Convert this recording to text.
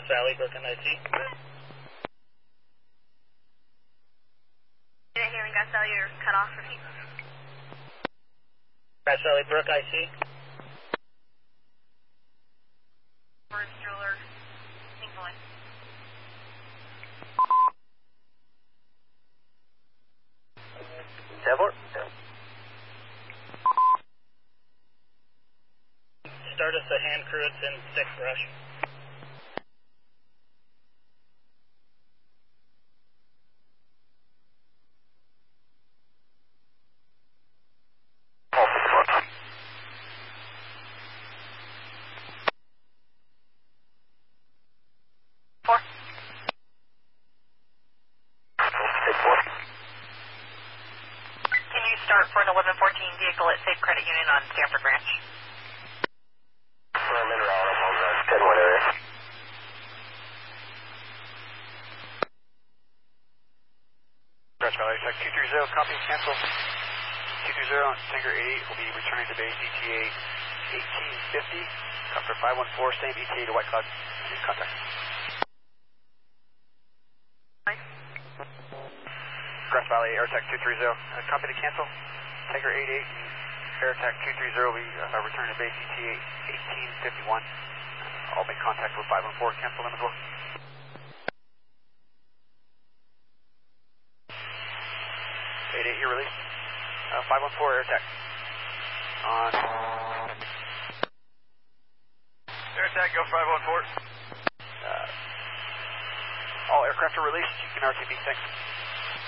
Grass Valley, Brooklyn IC. Didn't hear in Grass Valley, you're cut off. Repeat. Grass Valley, Brook IC. Where's Driller? England. Start us a hand crew, it's in thick brush. Can you start for an 1114 vehicle at Safe Credit Union on Stanford Ranch? I'm in route, I'm on the 10-1 area. Grass Valley, Tech 230, copy, cancel. 230, Stinger 88 will be returning to base ETA 1850. Copter 514, same ETA to White Cloud. Contact. Grass Valley, AirTech 230, copy to cancel. Tiger 88, AirTech 230 will be returning to base ETA 1851. I'll make contact with 514, cancel them as well. 88, you're released. 514, AirTech. On. AirTech, go 514. All aircraft are released. You can RTB, thanks.